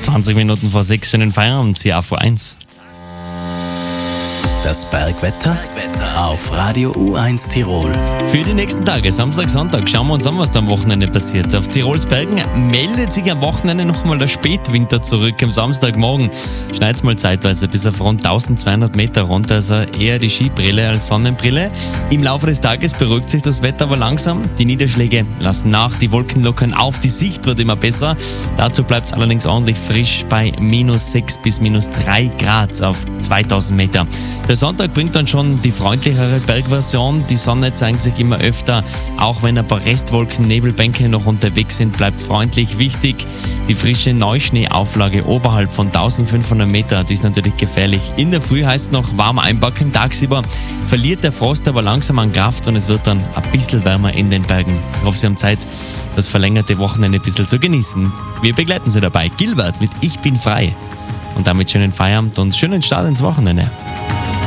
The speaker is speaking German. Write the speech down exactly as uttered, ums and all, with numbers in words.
zwanzig Minuten vor sechs, schönen Feierabend, hier A V eins. Das Bergwetter auf Radio U eins Tirol. Für die nächsten Tage, Samstag, Sonntag, schauen wir uns an, was da am Wochenende passiert. Auf Tirols Bergen meldet sich am Wochenende nochmal der Spätwinter zurück. Am Samstagmorgen schneit es mal zeitweise bis auf rund eintausendzweihundert Meter runter, also eher die Skibrille als Sonnenbrille. Im Laufe des Tages beruhigt sich das Wetter aber langsam. Die Niederschläge lassen nach, die Wolken lockern auf, die Sicht wird immer besser. Dazu bleibt es allerdings ordentlich frisch bei minus sechs bis minus drei Grad auf zweitausend Meter. Der Sonntag bringt dann schon die freundlichere Bergversion. Die Sonne zeigt sich immer öfter. Auch wenn ein paar Restwolken, Nebelbänke noch unterwegs sind, bleibt es freundlich. Wichtig, die frische Neuschneeauflage oberhalb von eintausendfünfhundert Meter, die ist natürlich gefährlich. In der Früh heißt es noch warm einpacken. Tagsüber verliert der Frost aber langsam an Kraft und es wird dann ein bisschen wärmer in den Bergen. Ich hoffe, Sie haben Zeit, das verlängerte Wochenende ein bisschen zu genießen. Wir begleiten Sie dabei. Gilbert mit Ich bin frei. Und damit schönen Feierabend und schönen Start ins Wochenende.